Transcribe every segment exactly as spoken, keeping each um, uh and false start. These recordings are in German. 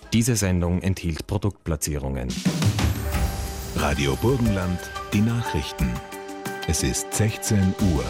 Diese Sendung enthielt Produktplatzierungen. Radio Burgenland, die Nachrichten. Es ist sechzehn Uhr.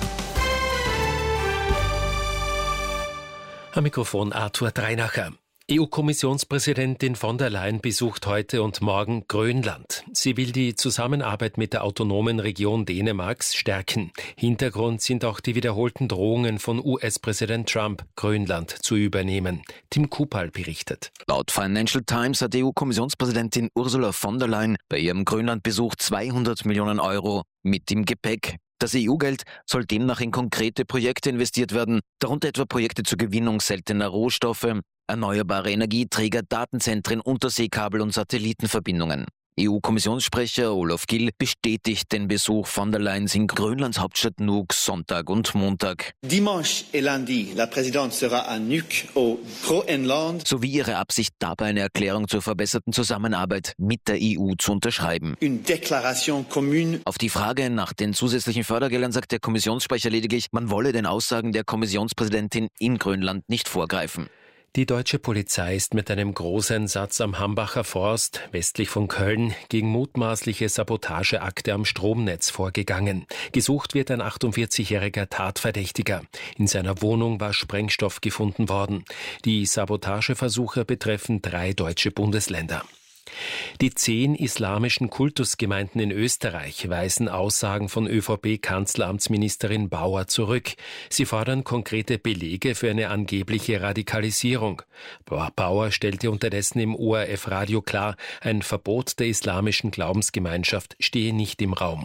Am Mikrofon Arthur Dreinacher. E U-Kommissionspräsidentin von der Leyen besucht heute und morgen Grönland. Sie will die Zusammenarbeit mit der autonomen Region Dänemarks stärken. Hintergrund sind auch die wiederholten Drohungen von U S-Präsident Trump, Grönland zu übernehmen. Tim Kupal berichtet. Laut Financial Times hat E U-Kommissionspräsidentin Ursula von der Leyen bei ihrem Grönlandbesuch zweihundert Millionen Euro mit im Gepäck. Das E U-Geld soll demnach in konkrete Projekte investiert werden, darunter etwa Projekte zur Gewinnung seltener Rohstoffe, erneuerbare Energieträger, Datenzentren, Unterseekabel und Satellitenverbindungen. E U-Kommissionssprecher Olaf Gill bestätigt den Besuch von der Leyen in Grönlands Hauptstadt Nuuk Sonntag und Montag. Dimanche et lundi, la présidente sera à Nuuk au Groenland. Sowie ihre Absicht, dabei eine Erklärung zur verbesserten Zusammenarbeit mit der E U zu unterschreiben. Une déclaration commune. Auf die Frage nach den zusätzlichen Fördergeldern sagt der Kommissionssprecher lediglich, man wolle den Aussagen der Kommissionspräsidentin in Grönland nicht vorgreifen. Die deutsche Polizei ist mit einem Großeinsatz am Hambacher Forst, westlich von Köln, gegen mutmaßliche Sabotageakte am Stromnetz vorgegangen. Gesucht wird ein achtundvierzigjähriger Tatverdächtiger. In seiner Wohnung war Sprengstoff gefunden worden. Die Sabotageversuche betreffen drei deutsche Bundesländer. Die zehn islamischen Kultusgemeinden in Österreich weisen Aussagen von ÖVP-Kanzleramtsministerin Bauer zurück. Sie fordern konkrete Belege für eine angebliche Radikalisierung. Bauer stellte unterdessen im O R F-Radio klar, ein Verbot der islamischen Glaubensgemeinschaft stehe nicht im Raum.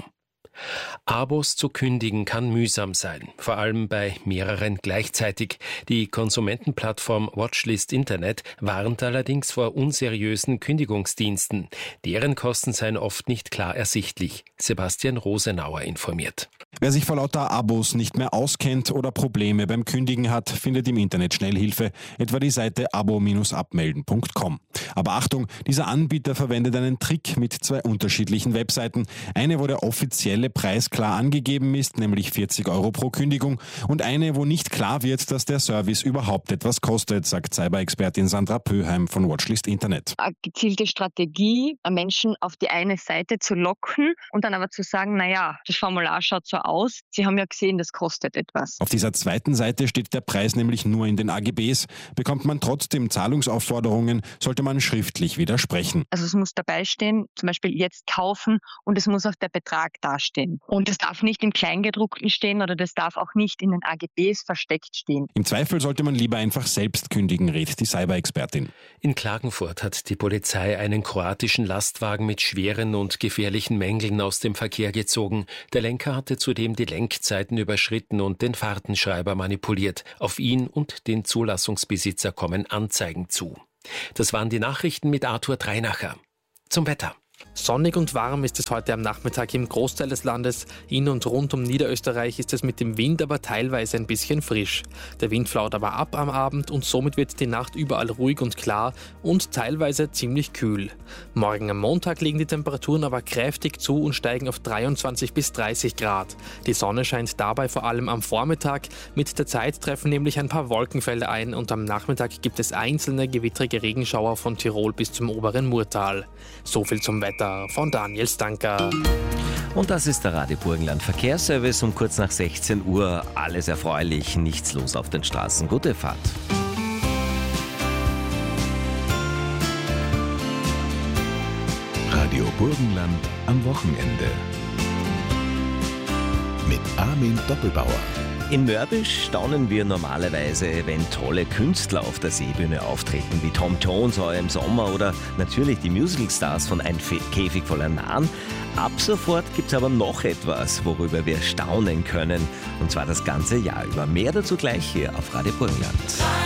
Abos zu kündigen kann mühsam sein, vor allem bei mehreren gleichzeitig. Die Konsumentenplattform Watchlist Internet warnt allerdings vor unseriösen Kündigungsdiensten. Deren Kosten seien oft nicht klar ersichtlich. Sebastian Rosenauer informiert. Wer sich vor lauter Abos nicht mehr auskennt oder Probleme beim Kündigen hat, findet im Internet Schnellhilfe, etwa die Seite abo abmelden punkt com. Aber Achtung, dieser Anbieter verwendet einen Trick mit zwei unterschiedlichen Webseiten. Eine, wo der offizielle Preis klar angegeben ist, nämlich vierzig Euro pro Kündigung, und eine, wo nicht klar wird, dass der Service überhaupt etwas kostet, sagt Cyber-Expertin Sandra Pöheim von Watchlist Internet. Eine gezielte Strategie, Menschen auf die eine Seite zu locken und dann aber zu sagen, naja, das Formular schaut so aus, Sie haben ja gesehen, das kostet etwas. Auf dieser zweiten Seite steht der Preis nämlich nur in den A G Bs. Bekommt man trotzdem Zahlungsaufforderungen, sollte man schriftlich widersprechen. Also es muss dabei stehen, zum Beispiel jetzt kaufen, und es muss auch der Betrag dastehen. Und es darf nicht im Kleingedruckten stehen oder das darf auch nicht in den A G Bs versteckt stehen. Im Zweifel sollte man lieber einfach selbst kündigen, rät die Cyber-Expertin. In Klagenfurt hat die Polizei einen kroatischen Lastwagen mit schweren und gefährlichen Mängeln aus dem Verkehr gezogen. Der Lenker hatte zudem die Lenkzeiten überschritten und den Fahrtenschreiber manipuliert. Auf ihn und den Zulassungsbesitzer kommen Anzeigen zu. Das waren die Nachrichten mit Arthur Dreinacher. Zum Wetter. Sonnig und warm ist es heute am Nachmittag im Großteil des Landes. In und rund um Niederösterreich ist es mit dem Wind aber teilweise ein bisschen frisch. Der Wind flaut aber ab am Abend und somit wird die Nacht überall ruhig und klar und teilweise ziemlich kühl. Morgen am Montag legen die Temperaturen aber kräftig zu und steigen auf dreiundzwanzig bis dreißig Grad. Die Sonne scheint dabei vor allem am Vormittag. Mit der Zeit treffen nämlich ein paar Wolkenfelder ein und am Nachmittag gibt es einzelne gewittrige Regenschauer von Tirol bis zum oberen Murtal. So viel zum Wetter von Daniel Stanker. Und das ist der Radio Burgenland Verkehrsservice um kurz nach sechzehn Uhr. Alles erfreulich, nichts los auf den Straßen. Gute Fahrt. Radio Burgenland am Wochenende. Mit Armin Doppelbauer. In Mörbisch staunen wir normalerweise, wenn tolle Künstler auf der Seebühne auftreten, wie Tom Jones heuer im Sommer oder natürlich die Musicalstars von Ein Käfig voller Narren. Ab sofort gibt es aber noch etwas, worüber wir staunen können, und zwar das ganze Jahr über. Mehr dazu gleich hier auf Radio Burgenland.